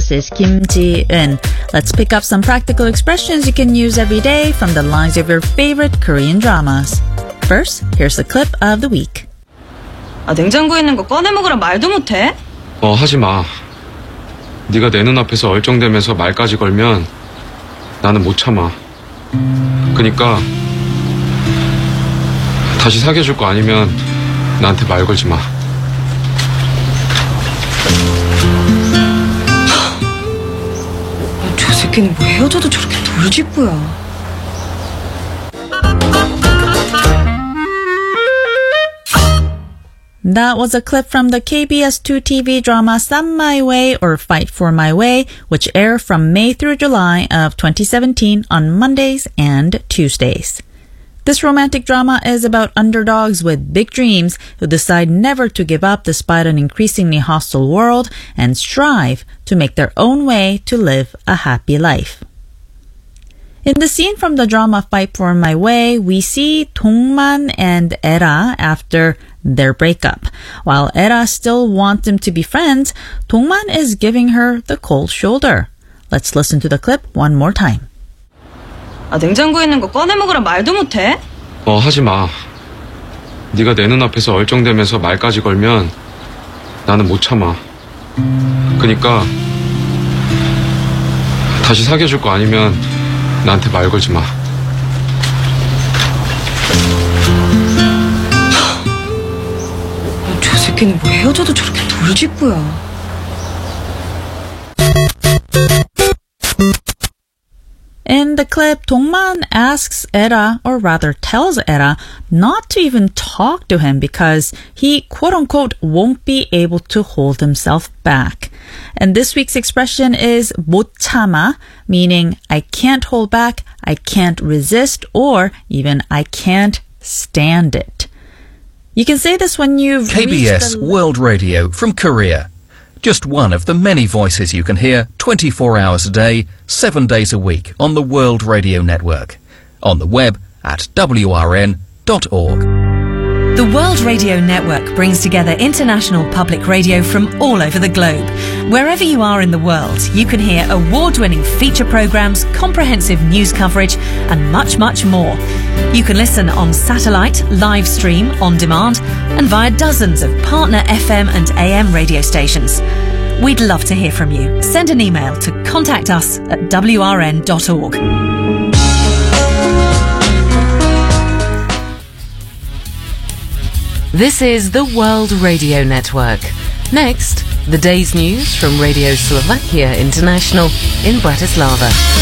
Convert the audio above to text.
This is Kim Ji-eun. Let's pick up some practical expressions you can use every day from the lines of your favorite Korean dramas. First, here's the clip of the week. 냉장고에 있는 거 꺼내 먹으라 말도 못해? 하지 마. 네가 내 눈앞에서 얼쩡대면서 말까지 걸면 나는 못 참아. 그러니까 다시 사귀어줄 거 아니면 나한테 말 걸지 마. 저 새끼는 뭐 헤어져도 저렇게 돌직구야. That was a clip from the KBS2 TV drama Stand My Way or Fight for My Way, which aired from May through July of 2017 on Mondays and Tuesdays. This romantic drama is about underdogs with big dreams who decide never to give up despite an increasingly hostile world and strive to make their own way to live a happy life. In the scene from the drama Fight for My Way, we see Dongman and Era after their breakup. While Era still wants them to be friends, Dongman is giving her the cold shoulder. Let's listen to the clip one more time. 냉장고에 있는 거 꺼내 먹으라 말도 못해? 하지 마. 네가 내 눈앞에서 얼쩡대면서 말까지 걸면 나는 못 참아. 그러니까 다시 사귀어줄 거 아니면 나한테 말 걸지 마. 저 새끼는 뭐 헤어져도 저렇게 돌직구야. In the clip, Dongman asks Era, or rather tells Era, not to even talk to him because he, quote-unquote, won't be able to hold himself back. And this week's expression is 못 참아, meaning I can't hold back, I can't resist, or even I can't stand it. You can say this when you've KBS World Radio from Korea. Just one of the many voices you can hear 24 hours a day, 7 days a week on the World Radio Network. On the web at wrn.org. The World Radio Network brings together international public radio from all over the globe. Wherever you are in the world, you can hear award-winning feature programs, comprehensive news coverage, and much, much more. You can listen on satellite, live stream, on demand, and via dozens of partner FM and AM radio stations. We'd love to hear from you. Send an email to contact us at wrn.org. This is the World Radio Network. Next, the day's news from Radio Slovakia International in Bratislava.